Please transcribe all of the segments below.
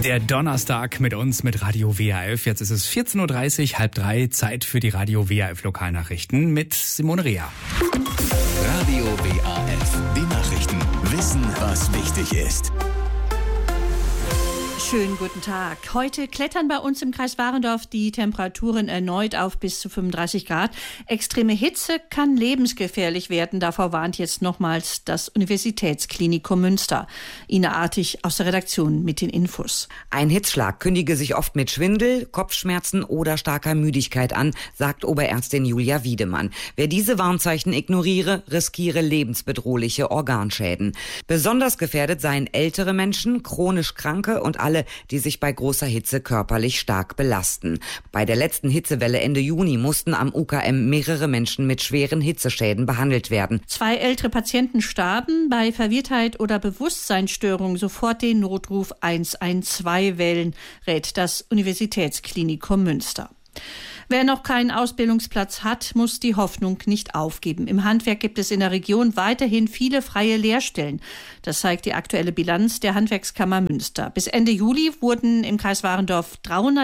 Der Donnerstag mit uns, mit Radio WAF. Jetzt ist es 14.30 Uhr, halb drei, Zeit für die Radio WAF Lokalnachrichten mit Simone Rea. Radio WAF, die Nachrichten. Wissen, was wichtig ist. Schönen guten Tag. Heute klettern bei uns im Kreis Warendorf die Temperaturen erneut auf bis zu 35 Grad. Extreme Hitze kann lebensgefährlich werden. Davor warnt jetzt nochmals das Universitätsklinikum Münster. Ina Artig aus der Redaktion mit den Infos. Ein Hitzschlag kündige sich oft mit Schwindel, Kopfschmerzen oder starker Müdigkeit an, sagt Oberärztin Julia Wiedemann. Wer diese Warnzeichen ignoriere, riskiere lebensbedrohliche Organschäden. Besonders gefährdet seien ältere Menschen, chronisch Kranke und alle, die sich bei großer Hitze körperlich stark belasten. Bei der letzten Hitzewelle Ende Juni mussten am UKM mehrere Menschen mit schweren Hitzeschäden behandelt werden. 2 ältere Patienten starben. Bei Verwirrtheit oder Bewusstseinsstörung sofort den Notruf 112 wählen, rät das Universitätsklinikum Münster. Wer noch keinen Ausbildungsplatz hat, muss die Hoffnung nicht aufgeben. Im Handwerk gibt es in der Region weiterhin viele freie Lehrstellen. Das zeigt die aktuelle Bilanz der Handwerkskammer Münster. Bis Ende Juli wurden im Kreis Warendorf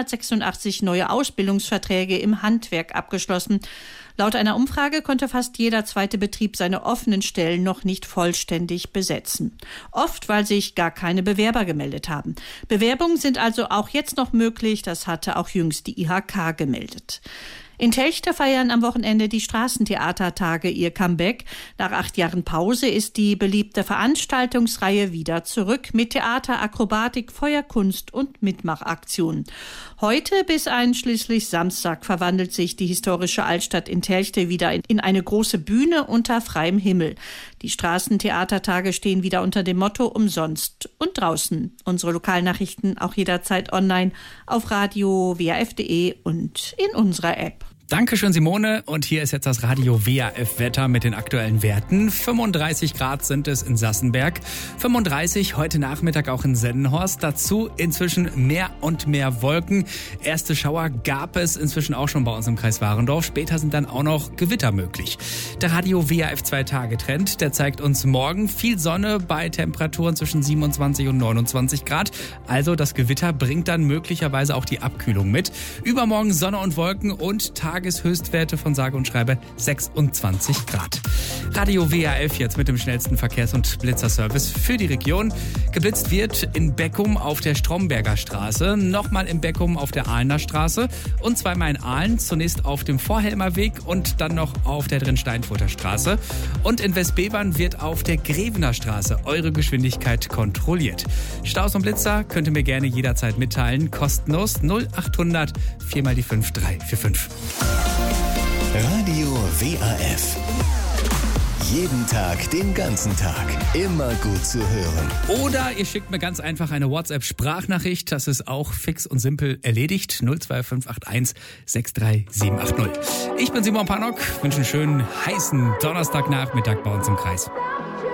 386 neue Ausbildungsverträge im Handwerk abgeschlossen. Laut einer Umfrage konnte fast jeder zweite Betrieb seine offenen Stellen noch nicht vollständig besetzen. Oft, weil sich gar keine Bewerber gemeldet haben. Bewerbungen sind also auch jetzt noch möglich. Das hatte auch jüngst die IHK gemeldet. In Telchte feiern am Wochenende die Straßentheatertage ihr Comeback. Nach 8 Jahren Pause ist die beliebte Veranstaltungsreihe wieder zurück mit Theater, Akrobatik, Feuerkunst und Mitmachaktionen. Heute bis einschließlich Samstag verwandelt sich die historische Altstadt in Telchte wieder in eine große Bühne unter freiem Himmel. Die Straßentheatertage stehen wieder unter dem Motto umsonst und draußen. Unsere Lokalnachrichten auch jederzeit online auf radio.waf.de und in unserer App. Dankeschön, Simone. Und hier ist jetzt das Radio WAF-Wetter mit den aktuellen Werten. 35 Grad sind es in Sassenberg, 35 heute Nachmittag auch in Sendenhorst. Dazu inzwischen mehr und mehr Wolken. Erste Schauer gab es inzwischen auch schon bei uns im Kreis Warendorf. Später sind dann auch noch Gewitter möglich. Der Radio WAF 2-Tage-Trend, der zeigt uns morgen viel Sonne bei Temperaturen zwischen 27 und 29 Grad. Also das Gewitter bringt dann möglicherweise auch die Abkühlung mit. Übermorgen Sonne und Wolken und Tageshöchstwerte von sage und schreibe 26 Grad. Radio WAF jetzt mit dem schnellsten Verkehrs- und Blitzerservice für die Region. Geblitzt wird in Beckum auf der Stromberger Straße, nochmal in Beckum auf der Ahlener Straße und zweimal in Ahlen, zunächst auf dem Vorhelmer Weg und dann noch auf der Drin-Steinfurter Straße. Und in Westbevern wird auf der Grevener Straße eure Geschwindigkeit kontrolliert. Staus und Blitzer könnt ihr mir gerne jederzeit mitteilen, kostenlos 0800 4 mal die 5345. Radio WAF. Jeden Tag, den ganzen Tag. Immer gut zu hören. Oder ihr schickt mir ganz einfach eine WhatsApp-Sprachnachricht. Das ist auch fix und simpel erledigt. 02581 63780. Ich bin Simon Pannock. Wünsche einen schönen, heißen Donnerstagnachmittag bei uns im Kreis.